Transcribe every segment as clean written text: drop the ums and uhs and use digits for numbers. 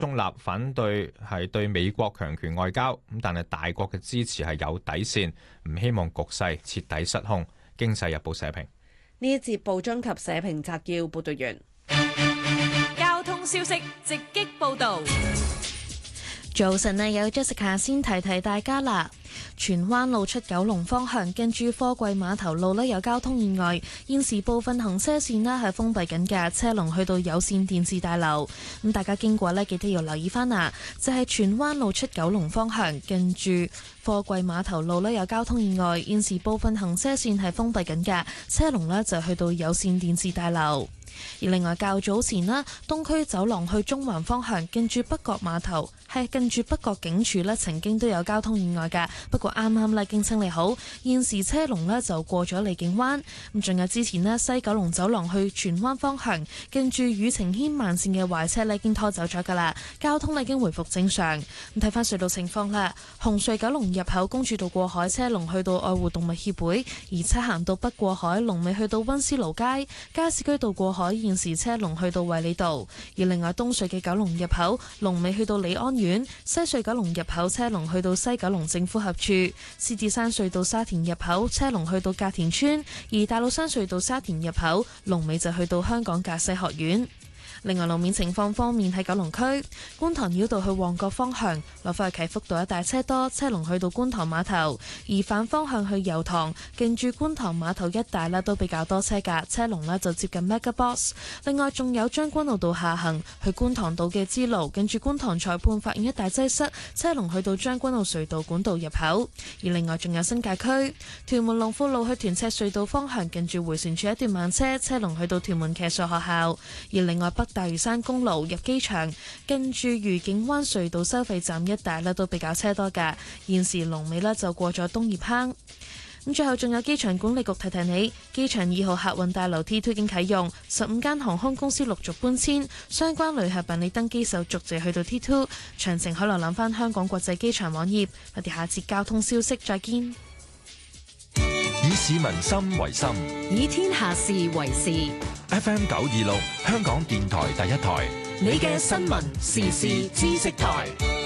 中立，反對係對美國強權外交，咁但係大國嘅支持係有底線，唔希望局勢徹底失控。經濟日報社評。 呢一節報章及社評摘要報道完。 交通消息直擊報導。 早晨啊，有 Jessica 先提提大家啦。荃灣路出九龍方向，近住貨櫃碼頭路呢有交通意外，現時部分行車線呢係封閉緊嘅，車龍去到有線電視大樓。咁大家經過呢，記得要留意翻啊，就係荃灣路出九龍方向，近住貨櫃碼頭路呢有交通意外，現時部分行車線係封閉緊嘅，車龍呢就去到有線電視大樓。而另外較早前啦，東區走廊去中環方向，近住北角碼頭係近住北角警署呢曾經都有交通意外㗎，不過啱啱呢已經清理好，現時車龍呢就過咗荔景灣。咁仲有之前呢，西九龍走廊去荃灣方向，近住宇晴軒慢線嘅壞車呢已經拖走咗㗎啦，交通呢已經回復正常。咁睇翻隧道情況啦，紅隧九龍入口公主道過海車龍去到愛護動物協會，而漆咸道北過海龍尾去到溫思勞街，加士居道過海現時車龍去到衛理道。而另外東隧嘅九龍入口龍尾去到李安苑，西隧九龍入口車龍去到西九龍政府合署，獅子山隧道沙田入口車龍去到隔田村，而大老山隧道沙田入口龍尾就去到香港駕駛學院。另外路面情況方面，喺九龍區觀塘繞道去旺角方向，落返去啟福道一帶車多，車龍去到觀塘碼頭；而反方向去油塘，近住觀塘碼頭一帶呢都比較多車㗎，車龍呢就接近 MegaBox。另外仲有將軍澳道下行去觀塘道嘅支路，近住觀塘裁判法院一帶擠塞，車龍去到將軍澳隧道管道入口。而另外仲有新界區屯門龍富路去屯赤隧道方向，近住迴旋處一段慢車，車龍去到屯門騎術學校。而另外北大嶼山公路入機場，跟住愉景灣隧道收費站一帶呢都比較車多㗎，現時龍尾呢就過咗東葉坑。咁最後仲有機場管理局提提你，機場2號客運大樓 T2 已經啟用，15間航空公司陸續搬遷，相關旅客辦理登機手續就去到 T2。詳情可瀏覽翻香港國際機場網頁。我哋下節交通消息再見。 以市民心為心， 以天下事為事。 FM 926香港電台第一台， 你嘅新聞時事知識台。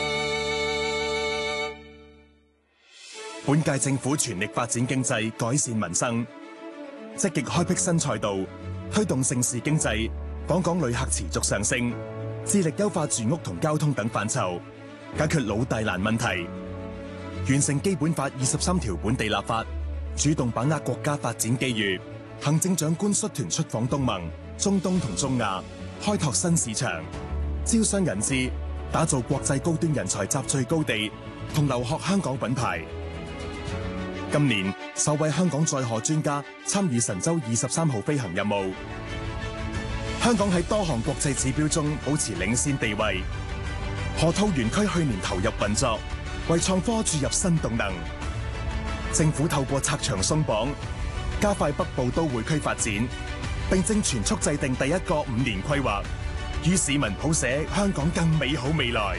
本屆政府全力發展經濟，改善民生，積極開闢新賽道，推動盛事經濟，訪港旅客持續上升，致力優化住屋同交通等範疇，解決老大難問題，完成基本法23條本地立法，主動把握國家發展機遇。行政長官率團出訪東盟、中東同中亞，開拓新市場，招商引資，打造國際高端人才集聚高地，同留學香港品牌。今年首位香港載荷專家參與神舟23號飛行任務。香港喺多項國際指標中保持領先地位。河套園區去年投入運作，為創科注入新動能。政府透過拆牆鬆綁，加快北部都會區發展，並正全速制定第一個5年規劃，與市民譜寫香港更美好未來。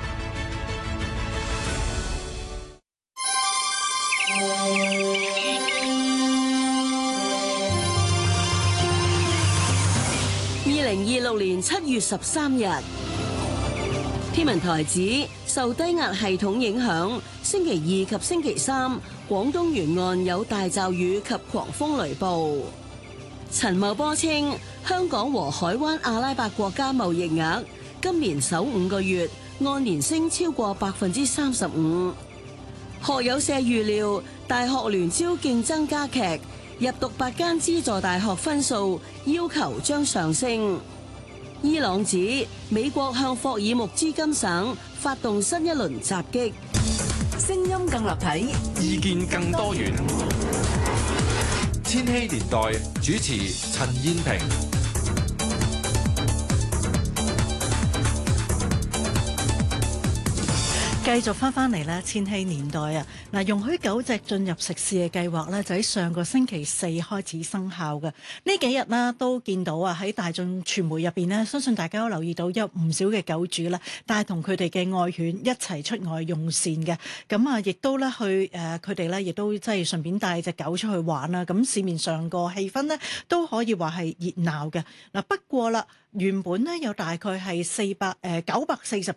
2026年7月13日，天文台指受低壓系統影響，星期2及星期3，廣東沿岸有大驟雨及狂風雷暴。陳茂波稱，香港和海灣阿拉伯國家貿易額今年首5個月按年升超過35%。學友社預料，大學聯招競爭加劇，入讀8間資助大學分數要求將上升。伊朗指美國向霍爾木茲金省發動新一輪襲擊。 聲音更立體， 意見更多元。千禧年代主持陳燕萍。 繼續翻嚟咧，千禧年代啊！嗱，容許狗隻進入食肆嘅計劃咧，就喺上個星期四開始生效嘅。呢幾日呢都見到啊，喺大眾傳媒入邊呢，相信大家都留意到有唔少嘅狗主啦，帶同佢哋嘅愛犬一齊出外用膳嘅。咁啊，亦都咧去佢哋咧亦都即係順便帶隻狗出去玩啦。咁市面上個氣氛呢，都可以話係熱鬧嘅。嗱，不過啦。原本呢有大概係940